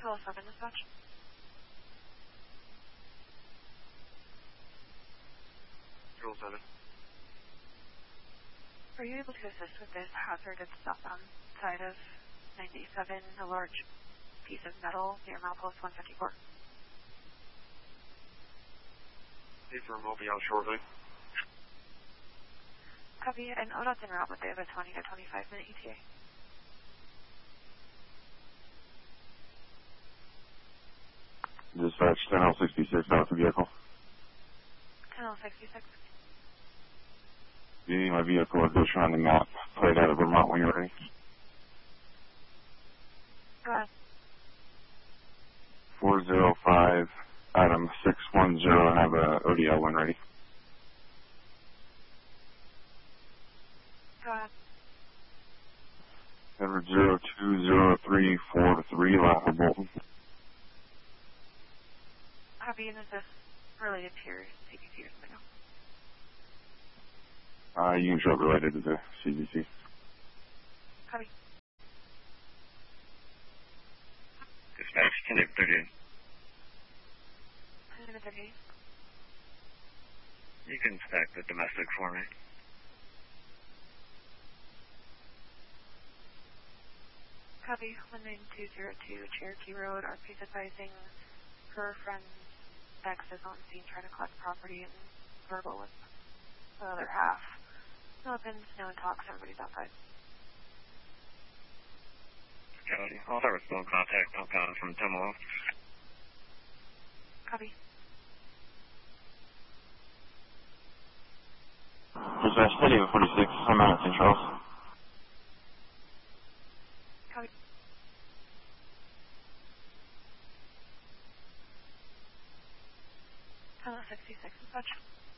207 dispatch. Are you able to assist with this hazardous stuff outside of 97, a large piece of metal near milepost 154? Affirm, will be out shortly. Copy, and ODOT's en route, but they have a 20 to 25 minute ETA. Dispatch 10L66, out the vehicle. 10L66. My vehicle is on the map, played out of Vermont when you're ready. Go ahead. 405, Adam 610, and I have a ODL when ready. Go ahead. Edward 020343, Lafayette Bolton. Copy, and is this related to your CBC or something else? You can show it related to the CBC. Copy. Dispatch 1038. 1038. You can stack the domestic for me. Copy, 19202 Cherokee Road, RP's advising her friend's ex is on scene trying to collect property and verbal with the other half. No weapons, no talks, everybody's outside. Copy. All service phone contact, outbound from Timolo. Copy. Dispatch 1046, I'm out at St. Charles. Copy. Hello, 66 dispatch.